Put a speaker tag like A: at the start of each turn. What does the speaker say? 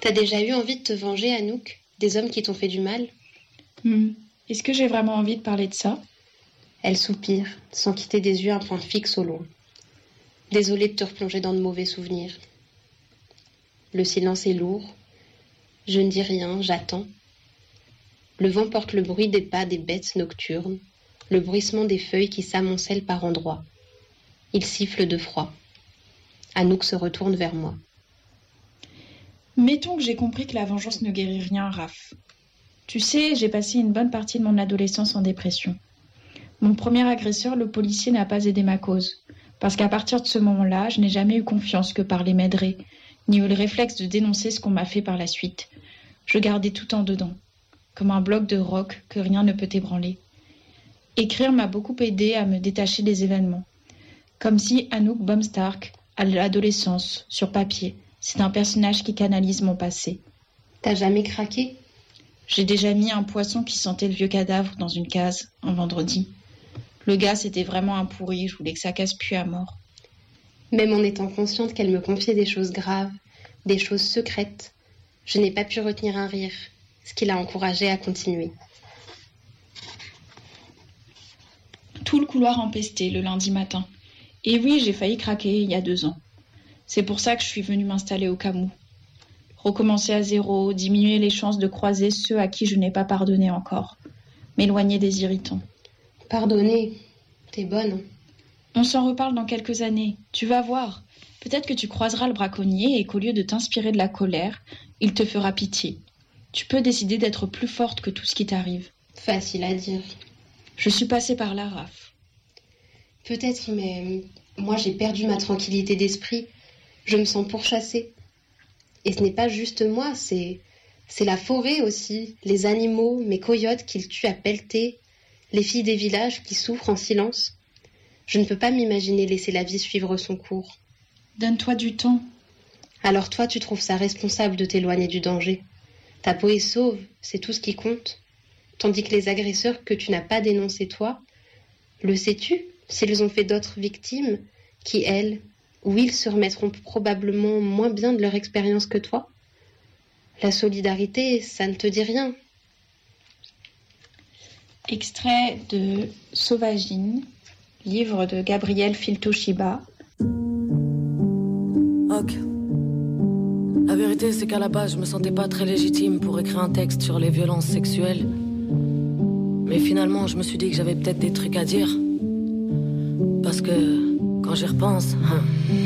A: T'as déjà eu envie de te venger, Anouk, des hommes qui t'ont fait du mal?
B: Est-ce que j'ai vraiment envie de parler de ça?
A: Elle soupire, sans quitter des yeux un point fixe au loin. Désolée de te replonger dans de mauvais souvenirs. Le silence est lourd. Je ne dis rien, j'attends. Le vent porte le bruit des pas des bêtes nocturnes, le bruissement des feuilles qui s'amoncellent par endroits. Il siffle de froid. Anouk se retourne vers moi.
B: Mettons que j'ai compris que la vengeance ne guérit rien, Raph. Tu sais, j'ai passé une bonne partie de mon adolescence en dépression. Mon premier agresseur, le policier, n'a pas aidé ma cause. Parce qu'à partir de ce moment-là, je n'ai jamais eu confiance que parler m'aiderait, ni eu le réflexe de dénoncer ce qu'on m'a fait par la suite. Je gardais tout en dedans, comme un bloc de roc que rien ne peut ébranler. Écrire m'a beaucoup aidé à me détacher des événements. Comme si Anouk Baumstark, à l'adolescence, sur papier, c'est un personnage qui canalise mon passé.
A: T'as jamais craqué?
B: J'ai déjà mis un poisson qui sentait le vieux cadavre dans une case, un vendredi. Le gars, c'était vraiment un pourri, je voulais que ça casse plus à mort.
A: Même en étant consciente qu'elle me confiait des choses graves, des choses secrètes, je n'ai pas pu retenir un rire, ce qui l'a encouragée à continuer.
B: Tout le couloir empesté le lundi matin. Et oui, j'ai failli craquer il y a 2 ans. C'est pour ça que je suis venue m'installer au Camus. Recommencer à zéro, diminuer les chances de croiser ceux à qui je n'ai pas pardonné encore. M'éloigner des irritants.
A: Pardonner, t'es bonne.
B: On s'en reparle dans quelques années, tu vas voir. Peut-être que tu croiseras le braconnier et qu'au lieu de t'inspirer de la colère, il te fera pitié. Tu peux décider d'être plus forte que tout ce qui t'arrive.
A: Facile à dire.
B: Je suis passée par là, Raph.
A: Peut-être, mais moi j'ai perdu ma tranquillité d'esprit. Je me sens pourchassée. Et ce n'est pas juste moi, c'est la forêt aussi, les animaux, mes coyotes qu'il tue à pelleter, les filles des villages qui souffrent en silence. Je ne peux pas m'imaginer laisser la vie suivre son cours.
B: Donne-toi du temps.
A: Alors toi, tu trouves ça responsable de t'éloigner du danger. Ta peau est sauve, c'est tout ce qui compte. Tandis que les agresseurs que tu n'as pas dénoncés toi, le sais-tu, s'ils ont fait d'autres victimes, qui elles, ou ils se remettront probablement moins bien de leur expérience que toi? La solidarité, ça ne te dit rien.
B: Extrait de Sauvagine, livre de Gabriel Filtoshiba.
C: Ok. La vérité, c'est qu'à la base, je me sentais pas très légitime pour écrire un texte sur les violences sexuelles. Mais finalement, je me suis dit que j'avais peut-être des trucs à dire. Parce que, quand j'y repense,